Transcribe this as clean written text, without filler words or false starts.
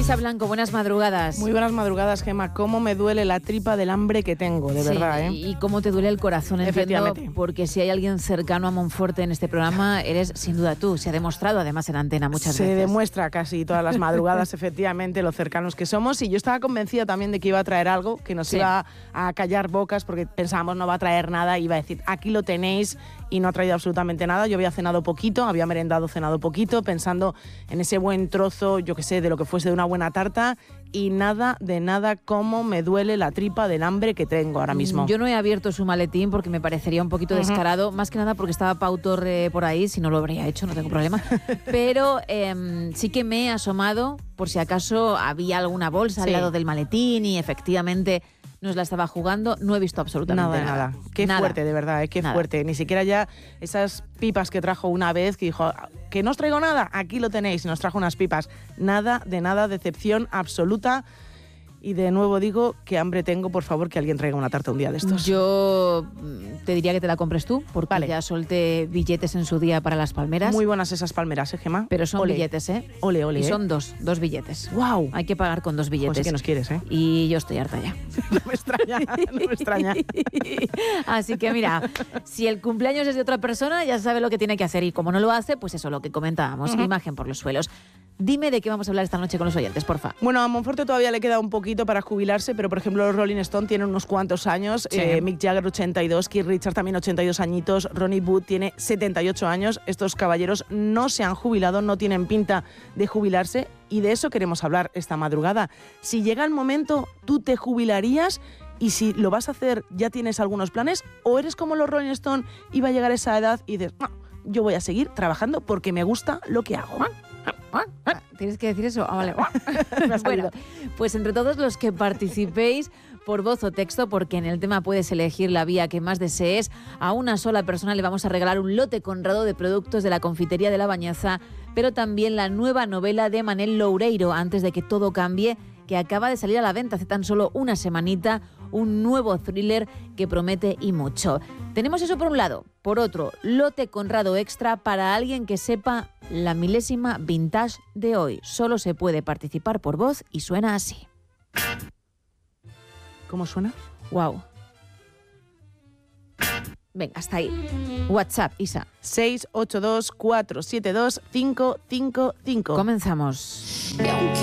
Isa Blanco, buenas madrugadas. Muy buenas madrugadas, Gemma. Cómo me duele la tripa del hambre que tengo, de verdad, ¿eh? Y cómo te duele el corazón, entiendo, porque si hay alguien cercano a Monforte en este programa, eres sin duda tú. Se ha demostrado además en antena muchas veces. Se demuestra casi todas las madrugadas, efectivamente, lo cercanos que somos. Y yo estaba convencida también de que iba a traer algo que nos iba a callar bocas, porque pensábamos no va a traer nada, iba a decir, aquí lo tenéis, y no ha traído absolutamente nada. Yo había cenado poquito, había merendado, cenado poquito, pensando en ese buen trozo, yo qué sé, de lo que fuese de una buena tarta, y nada de nada, cómo me duele la tripa del hambre que tengo ahora mismo. Yo no he abierto su maletín porque me parecería un poquito descarado, más que nada porque estaba Pau Torre por ahí, si no lo habría hecho, no tengo problema. Pero sí que me he asomado por si acaso había alguna bolsa al lado del maletín y efectivamente nos la estaba jugando. No he visto absolutamente nada. Qué fuerte, de verdad, qué fuerte. Ni siquiera ya esas pipas que trajo una vez, que dijo, que no os traigo nada, aquí lo tenéis, y nos trajo unas pipas. Nada de nada, decepción absoluta. Y de nuevo digo, qué hambre tengo, por favor, que alguien traiga una tarta un día de estos. Yo te diría que te la compres tú, porque ya solté billetes en su día para las palmeras. Muy buenas esas palmeras, Gemma. Pero son billetes, Ole, ole. Y son dos billetes. ¡Wow! Hay que pagar con 2 billetes. Pues sí que nos quieres, ¿eh? Y yo estoy harta ya. No me extraña. Así que mira, si el cumpleaños es de otra persona, ya sabe lo que tiene que hacer. Y como no lo hace, pues eso, lo que comentábamos, imagen por los suelos. Dime de qué vamos a hablar esta noche con los oyentes, porfa. Bueno, a Monforte todavía le queda un poquito para jubilarse, pero por ejemplo los Rolling Stone tienen unos cuantos años. Mick Jagger 82, Keith Richards también 82 añitos, Ronnie Wood tiene 78 años. Estos caballeros no se han jubilado, no tienen pinta de jubilarse, y de eso queremos hablar esta madrugada. Si llega el momento, ¿tú te jubilarías? Y si lo vas a hacer, ¿ya tienes algunos planes? ¿O eres como los Rolling Stone y va a llegar esa edad y dices, no, yo voy a seguir trabajando porque me gusta lo que hago? ¿Tienes que decir eso? Vale. Bueno, pues entre todos los que participéis por voz o texto, porque en el tema puedes elegir la vía que más desees, a una sola persona le vamos a regalar un lote conrado de productos de la confitería de La Bañaza, pero también la nueva novela de Manel Loureiro, Antes de que todo cambie, que acaba de salir a la venta hace tan solo una semanita, un nuevo thriller que promete y mucho. Tenemos eso por un lado. Por otro, lote conrado extra para alguien que sepa la milésima vintage de hoy. Solo se puede participar por voz y suena así. ¿Cómo suena? Wow. Venga, hasta ahí. WhatsApp, Isa. 682 472 555. Comenzamos. Y aunque